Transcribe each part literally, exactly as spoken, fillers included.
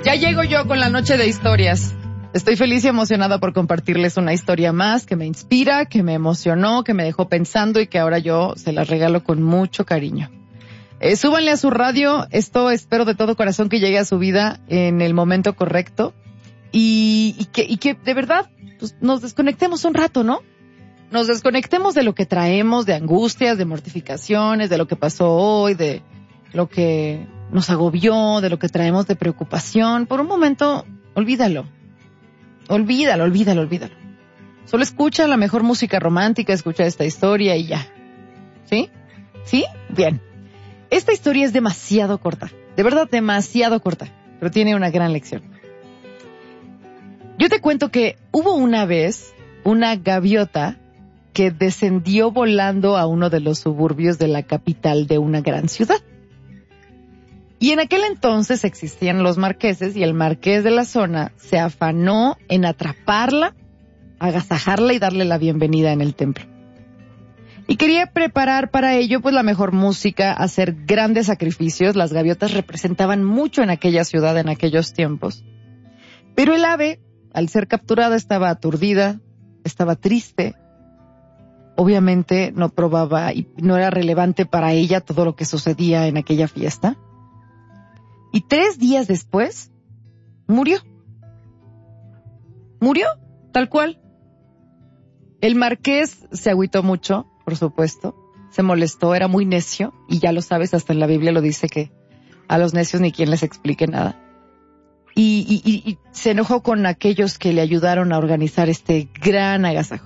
Ya llego yo con la noche de historias. Estoy feliz y emocionada por compartirles una historia más que me inspira, que me emocionó, que me dejó pensando y que ahora yo se las regalo con mucho cariño. Eh, súbanle a su radio, esto espero de todo corazón que llegue a su vida en el momento correcto y, y, que, y que de verdad pues, nos desconectemos un rato, ¿no? Nos desconectemos de lo que traemos, de angustias, de mortificaciones, de lo que pasó hoy, de lo que nos agobió, de lo que traemos de preocupación. Por un momento, olvídalo. Olvídalo, olvídalo, olvídalo. Solo escucha la mejor música romántica, escucha esta historia y ya. ¿Sí? ¿Sí? Bien. Esta historia es demasiado corta. De verdad, demasiado corta. Pero tiene una gran lección. Yo te cuento que hubo una vez una gaviota que descendió volando a uno de los suburbios de la capital de una gran ciudad. Y en aquel entonces existían los marqueses y el marqués de la zona se afanó en atraparla, agasajarla y darle la bienvenida en el templo. Y quería preparar para ello pues la mejor música, hacer grandes sacrificios. Las gaviotas representaban mucho en aquella ciudad en aquellos tiempos. Pero el ave, al ser capturada, estaba aturdida, estaba triste. Obviamente no probaba y no era relevante para ella todo lo que sucedía en aquella fiesta. Y tres días después, murió. Murió, tal cual. El marqués se agüitó mucho, por supuesto. Se molestó, era muy necio. Y ya lo sabes, hasta en la Biblia lo dice que a los necios ni quien les explique nada. Y, y, y, y se enojó con aquellos que le ayudaron a organizar este gran agasajo.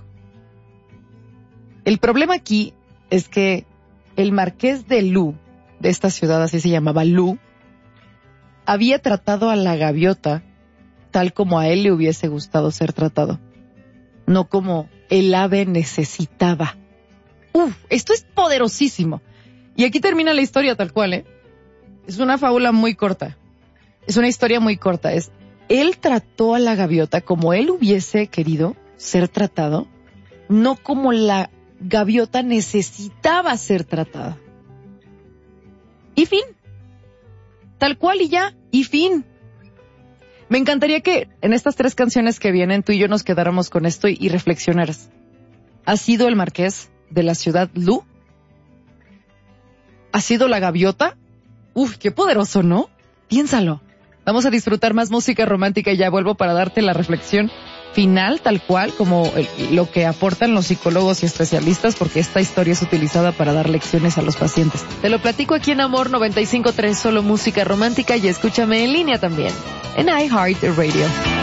El problema aquí es que el marqués de Lu, de esta ciudad, así se llamaba Lu, había tratado a la gaviota tal como a él le hubiese gustado ser tratado, no como el ave necesitaba. Uf, esto es poderosísimo. Y aquí termina la historia tal cual, ¿eh? Es una fábula muy corta. Es una historia muy corta. Es, él trató a la gaviota como él hubiese querido ser tratado, no como la gaviota necesitaba ser tratada. Y fin. Tal cual y ya, y fin. Me encantaría que en estas tres canciones que vienen tú y yo nos quedáramos con esto y, y reflexionaras. ¿Ha sido el marqués de la ciudad Lu? ¿Ha sido la gaviota? Uf, qué poderoso, ¿no? Piénsalo. Vamos a disfrutar más música romántica y ya vuelvo para darte la reflexión final, tal cual, como el, lo que aportan los psicólogos y especialistas, porque esta historia es utilizada para dar lecciones a los pacientes. Te lo platico aquí en Amor noventa y cinco punto tres, solo música romántica, y escúchame en línea también, en iHeartRadio.